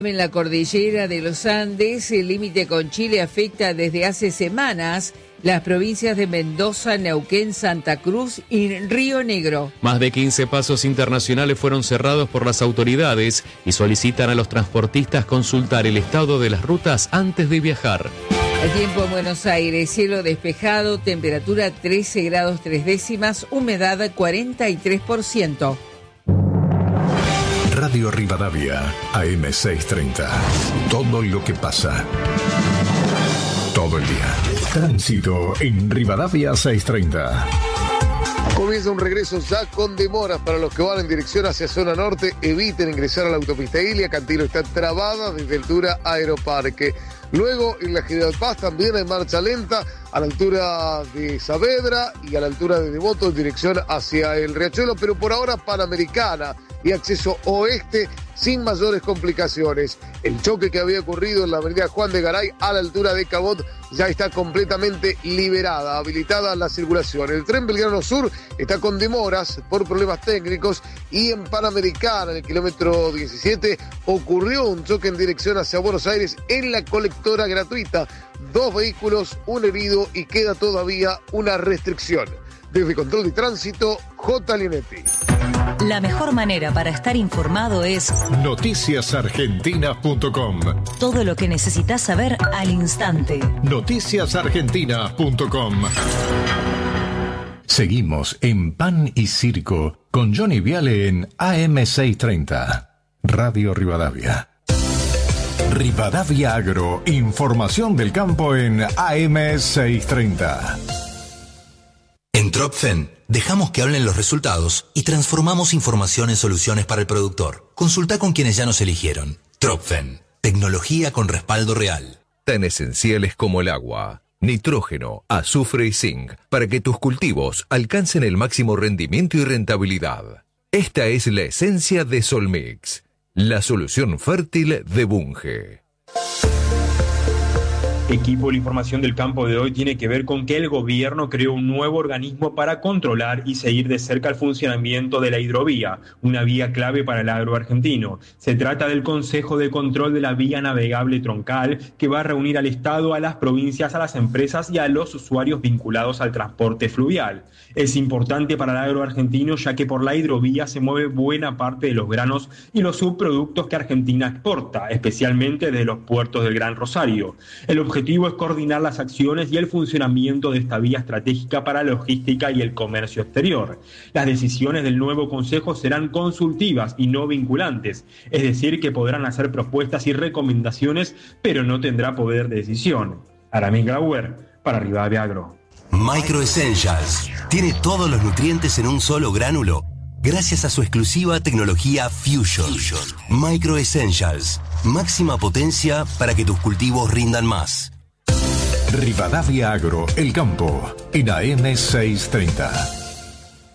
En la cordillera de los Andes, el límite con Chile afecta desde hace semanas las provincias de Mendoza, Neuquén, Santa Cruz y Río Negro. Más de 15 pasos internacionales fueron cerrados por las autoridades y solicitan a los transportistas consultar el estado de las rutas antes de viajar. El tiempo en Buenos Aires, cielo despejado, temperatura 13 grados 3 décimas, humedad 43%. Radio Rivadavia, AM630. Todo lo que pasa. Todo el día. Tránsito en Rivadavia 630. Comienza un regreso ya con demoras para los que van en dirección hacia zona norte. Eviten ingresar a la autopista Ilia. Cantilo está trabada desde altura Aeroparque. Luego en la General Paz también hay marcha lenta a la altura de Saavedra y a la altura de Devoto en dirección hacia el Riachuelo, pero por ahora Panamericana y acceso oeste sin mayores complicaciones. El choque que había ocurrido en la avenida Juan de Garay a la altura de Cabot ya está completamente liberada, habilitada la circulación. El tren Belgrano Sur está con demoras por problemas técnicos y en Panamericana, en el kilómetro 17, ocurrió un choque en dirección hacia Buenos Aires en la colectora gratuita. 2 vehículos, un herido y queda todavía una restricción. Desde Control de Tránsito, J. Linetti. La mejor manera para estar informado es noticiasargentinas.com. Todo lo que necesitas saber al instante. Noticiasargentinas.com. Seguimos en Pan y Circo con Johnny Viale en AM630. Radio Rivadavia. Rivadavia Agro, información del campo en AM630. En Tropfen, dejamos que hablen los resultados y transformamos información en soluciones para el productor. Consulta con quienes ya nos eligieron. Tropfen, tecnología con respaldo real. Tan esenciales como el agua, nitrógeno, azufre y zinc, para que tus cultivos alcancen el máximo rendimiento y rentabilidad. Esta es la esencia de Solmix, la solución fértil de Bunge. Equipo, la información del campo de hoy tiene que ver con que el gobierno creó un nuevo organismo para controlar y seguir de cerca el funcionamiento de la hidrovía, una vía clave para el agro argentino. Se trata del Consejo de Control de la Vía Navegable Troncal, que va a reunir al Estado, a las provincias, a las empresas y a los usuarios vinculados al transporte fluvial. Es importante para el agro argentino, ya que por la hidrovía se mueve buena parte de los granos y los subproductos que Argentina exporta, especialmente desde los puertos del Gran Rosario. El objetivo es coordinar las acciones y el funcionamiento de esta vía estratégica para la logística y el comercio exterior. Las decisiones del nuevo Consejo serán consultivas y no vinculantes, es decir, que podrán hacer propuestas y recomendaciones, pero no tendrá poder de decisión. Aramis Grauer, para Rivadavia Agro. Micro Essentials tiene todos los nutrientes en un solo gránulo, gracias a su exclusiva tecnología Fusion. Micro Essentials, máxima potencia para que tus cultivos rindan más. Rivadavia Agro, el campo, en AM630.